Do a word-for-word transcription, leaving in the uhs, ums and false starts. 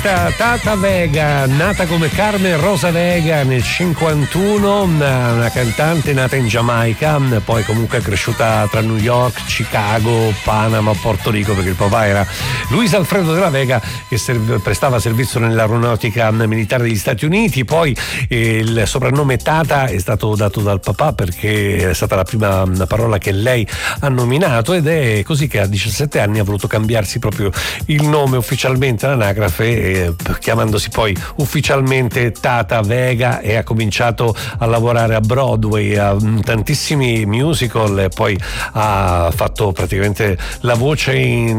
questa Tata Vega, nata come Carmen Rosa Vega nel cinquantuno, una, una cantante nata in Giamaica, poi comunque cresciuta tra New York, Chicago, Panama, Porto Rico, perché il papà era Luis Alfredo de la Vega, che serv- prestava servizio nell'aeronautica militare degli Stati Uniti. Poi eh, il soprannome Tata è stato dato dal papà perché è stata la prima parola che lei ha nominato, ed è così che a diciassette anni ha voluto cambiarsi proprio il nome ufficialmente all'anagrafe, eh, chiamandosi poi ufficialmente Tata Vega, e ha cominciato a lavorare a Broadway, a tantissimi musical, e poi ha fatto praticamente la voce in